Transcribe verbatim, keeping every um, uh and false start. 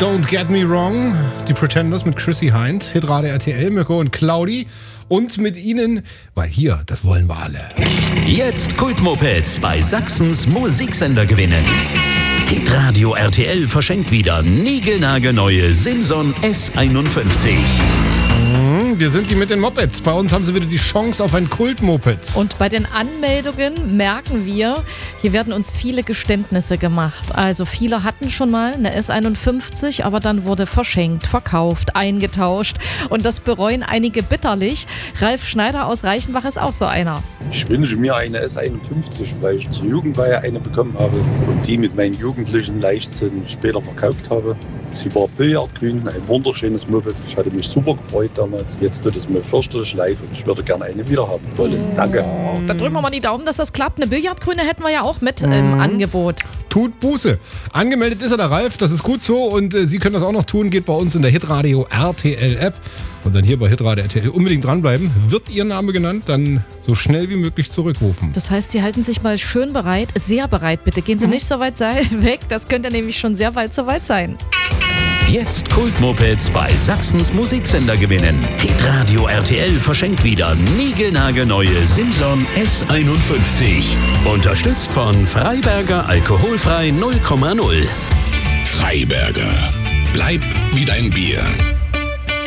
Don't Get Me Wrong, die Pretenders mit Chrissy Hynde, Hitradio R T L, Mirko und Claudi. Und mit ihnen, weil hier, das wollen wir alle. Jetzt Kultmopeds bei Sachsens Musiksender gewinnen. Hitradio R T L verschenkt wieder niegelnagelneue Simson S einundfünfzig. Wir sind die mit den Mopeds. Bei uns haben sie wieder die Chance auf ein Kultmoped. Und bei den Anmeldungen merken wir, hier werden uns viele Geständnisse gemacht. Also viele hatten schon mal eine S einundfünfzig, aber dann wurde verschenkt, verkauft, eingetauscht. Und das bereuen einige bitterlich. Ralf Schneider aus Reichenbach ist auch so einer. Ich wünsche mir eine S einundfünfzig, weil ich zur Jugendweihe eine bekommen habe und die mit meinen jugendlichen Leichtsinn später verkauft habe. Sie war billardgrün, ein wunderschönes Moped. Ich hatte mich super gefreut damals. Jetzt tut es mir fürchterlich leid und ich würde gerne eine wieder haben. Tolle, danke. Dann drücken wir mal die Daumen, dass das klappt. Eine Billardgrüne hätten wir ja auch mit im Angebot. Tut Buße. Angemeldet ist er, der Ralf, das ist gut so. Und äh, Sie können das auch noch tun. Geht bei uns in der Hitradio R T L App. Und dann hier bei Hitradio R T L unbedingt dranbleiben. Wird Ihr Name genannt, dann so schnell wie möglich zurückrufen. Das heißt, Sie halten sich mal schön bereit, sehr bereit bitte. Gehen Sie nicht so weit weg, das könnte nämlich schon sehr bald soweit sein. Jetzt Kultmopeds bei Sachsens Musiksender gewinnen. Hitradio R T L verschenkt wieder niegelnagelneue Simson S einundfünfzig. Unterstützt von Freiberger Alkoholfrei null Komma null. Freiberger. Bleib wie dein Bier.